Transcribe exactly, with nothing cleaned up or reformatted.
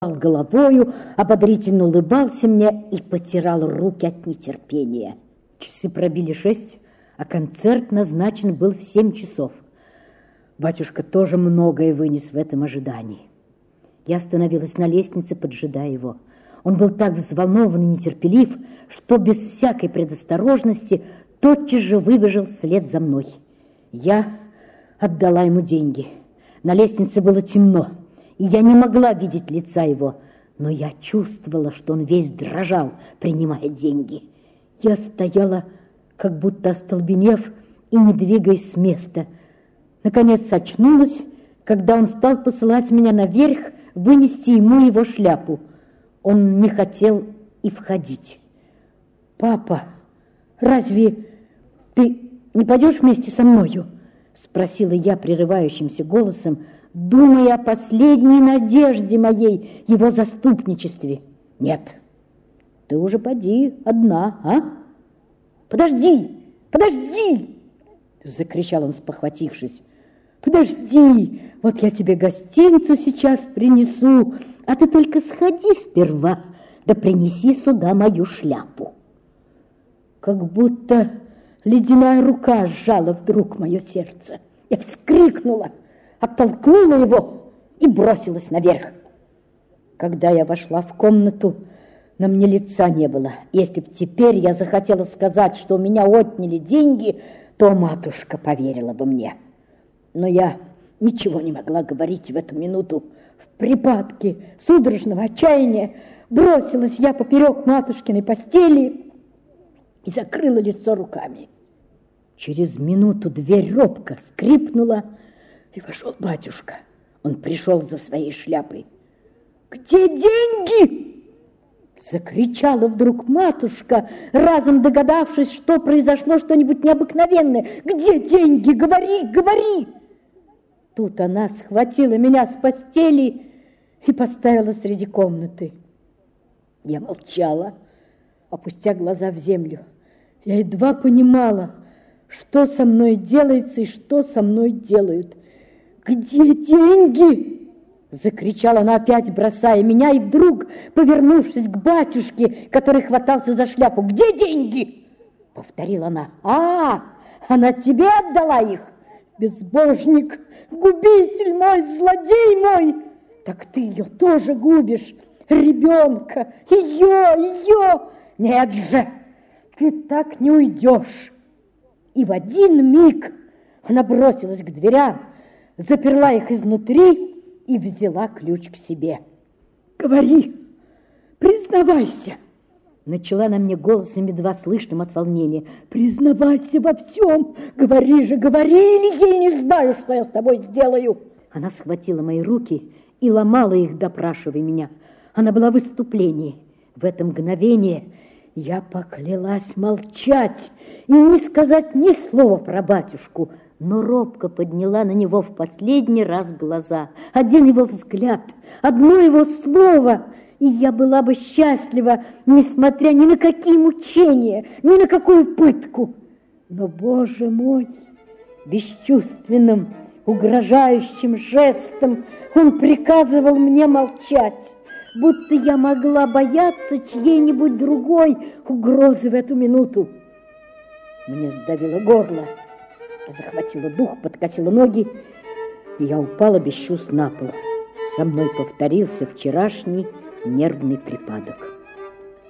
головою, ободрительно улыбался мне и потирал руки от нетерпения. Часы пробили шесть, а концерт назначен был в семь часов. Батюшка тоже многое вынес в этом ожидании. Я остановилась на лестнице, поджидая его. Он был так взволнован и нетерпелив, что без всякой предосторожности тотчас же выбежал вслед за мной. Я отдала ему деньги. На лестнице было темно, и я не могла видеть лица его, но я чувствовала, что он весь дрожал, принимая деньги. Я стояла, как будто остолбенев и не двигаясь с места. Наконец очнулась, когда он стал посылать меня наверх вынести ему его шляпу. Он не хотел и входить. «Папа, разве ты не пойдешь вместе со мною?» — спросила я прерывающимся голосом, думая о последней надежде моей, его заступничестве. «Нет, ты уже поди одна, а? Подожди, подожди!» — закричал он, спохватившись. «Подожди, вот я тебе гостиницу сейчас принесу, а ты только сходи сперва, да принеси сюда мою шляпу». Как будто ледяная рука сжала вдруг мое сердце. Я вскрикнула, оттолкнула его и бросилась наверх. Когда я вошла в комнату, на мне лица не было. Если б теперь я захотела сказать, что у меня отняли деньги, то матушка поверила бы мне. Но я ничего не могла говорить в эту минуту. В припадке судорожного отчаяния бросилась я поперек матушкиной постели и закрыла лицо руками. Через минуту дверь робко скрипнула, и вошел батюшка. Он пришел за своей шляпой. «Где деньги?» — закричала вдруг матушка, разом догадавшись, что произошло что-нибудь необыкновенное. «Где деньги? Говори, говори!» Тут она схватила меня с постели и поставила среди комнаты. Я молчала, опустя глаза в землю. Я едва понимала, что со мной делается и что со мной делают. «Где деньги?» — закричала она опять, бросая меня, и вдруг, повернувшись к батюшке, который хватался за шляпу. «Где деньги?» — повторила она. «А, она тебе отдала их? Безбожник, губитель мой, злодей мой! Так ты ее тоже губишь, ребенка, ее, ее! Нет же, ты так не уйдешь!» И в один миг она бросилась к дверям, заперла их изнутри и взяла ключ к себе. «Говори, признавайся!» Начала она мне голосом едва слышным от волнения. «Признавайся во всем! Говори же, говори, или я не знаю, что я с тобой сделаю!» Она схватила мои руки и ломала их, допрашивая меня. Она была в выступлении. В это мгновение я поклялась молчать и не сказать ни слова про батюшку, но робко подняла на него в последний раз глаза. Один его взгляд, одно его слово, и я была бы счастлива, несмотря ни на какие мучения, ни на какую пытку. Но, Боже мой, бесчувственным, угрожающим жестом он приказывал мне молчать, будто я могла бояться чьей-нибудь другой угрозы в эту минуту. Мне сдавило горло, захватило дух, подкосило ноги, и я упала без чувств на пол. Со мной повторился вчерашний нервный припадок.